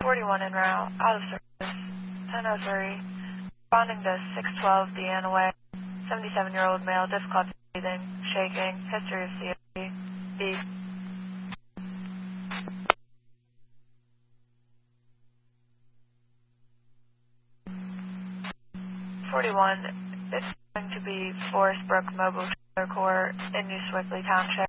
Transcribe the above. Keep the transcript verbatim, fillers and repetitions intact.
forty-one en route, out of service, ten oh three, responding to six twelve Deanna Way, seventy-seven-year-old male, difficulty breathing, shaking, history of C O P D, B. forty-one, it's going to be Forest Brook Mobile Shelter Corps in New Swickley Township.